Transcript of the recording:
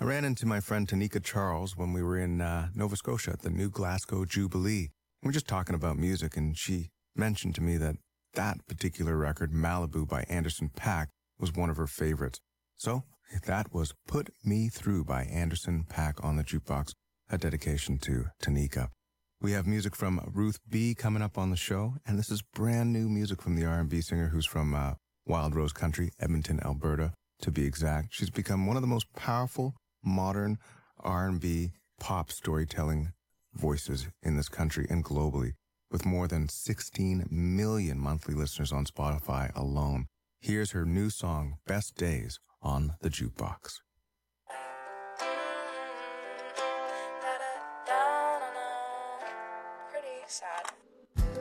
ran into my friend Tanika Charles when we were in Nova Scotia at the New Glasgow Jubilee. We were just talking about music, and she mentioned to me that particular record, Malibu by Anderson .Paak, was one of her favorites. So that was Put Me Through by Anderson .Paak on the jukebox, a dedication to Tanika. We have music from Ruth B. coming up on the show, and this is brand new music from the R&B singer who's from Wild Rose Country, Edmonton, Alberta, to be exact. She's become one of the most powerful modern R&B pop storytelling voices in this country and globally, with more than 16 million monthly listeners on Spotify alone. Here's her new song, Best Days, on the jukebox.